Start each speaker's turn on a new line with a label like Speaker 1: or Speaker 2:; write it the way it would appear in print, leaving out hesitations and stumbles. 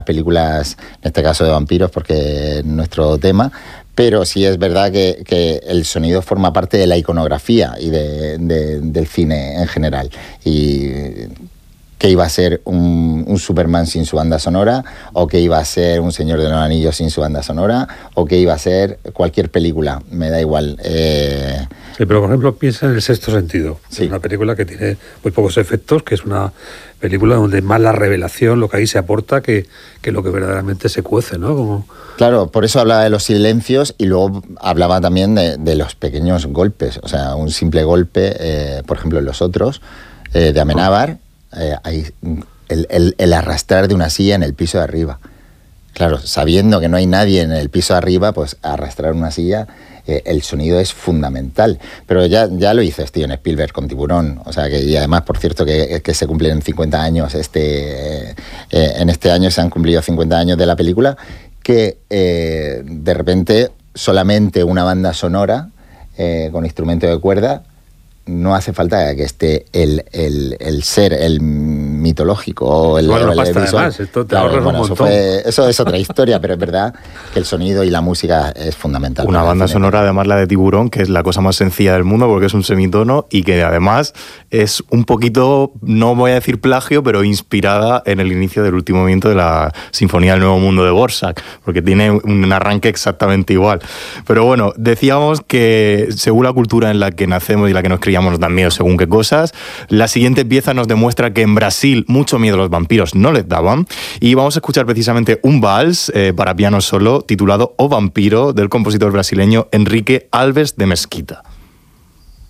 Speaker 1: películas, en este caso de vampiros, porque es nuestro tema, pero sí es verdad que el sonido forma parte de la iconografía y del cine en general. Y ¿qué iba a ser un Superman sin su banda sonora? ¿O qué iba a ser un Señor de los Anillos sin su banda sonora? ¿O qué iba a ser cualquier película? Me da igual.
Speaker 2: Sí, pero por ejemplo piensa en El Sexto Sentido.
Speaker 1: Sí.
Speaker 2: Es una película que tiene muy pocos efectos, que es una película donde más la revelación, lo que ahí se aporta, que lo que verdaderamente se cuece, ¿no? Como...
Speaker 1: Claro, por eso hablaba de los silencios y luego hablaba también de los pequeños golpes. O sea, un simple golpe, por ejemplo, en Los Otros, de Amenábar, hay el arrastrar de una silla en el piso de arriba. Claro, sabiendo que no hay nadie en el piso de arriba, pues arrastrar una silla, el sonido es fundamental. Pero ya lo hizo Steven Spielberg con Tiburón. O sea, y además, por cierto, que se cumplen 50 años. En este año se han cumplido 50 años de la película, que de repente solamente una banda sonora con instrumento de cuerda, no hace falta que esté el ser, el mitológico o el
Speaker 2: visual.
Speaker 1: Además,
Speaker 2: esto te ahorras un montón.
Speaker 1: Eso es otra historia, pero es verdad que el sonido y la música es fundamental.
Speaker 3: Una banda sonora, además la de Tiburón, que es la cosa más sencilla del mundo porque es un semitono y que además es un poquito, no voy a decir plagio, pero inspirada en el inicio del último movimiento de la Sinfonía del Nuevo Mundo de Dvořák, porque tiene un arranque exactamente igual. Pero bueno, decíamos que según la cultura en la que nacemos y la que nos criamos nos dan miedo según qué cosas. La siguiente pieza nos demuestra que en Brasil mucho miedo a los vampiros no les daban, y vamos a escuchar precisamente un vals para piano solo titulado O Vampiro, del compositor brasileño Enrique Alves de Mesquita.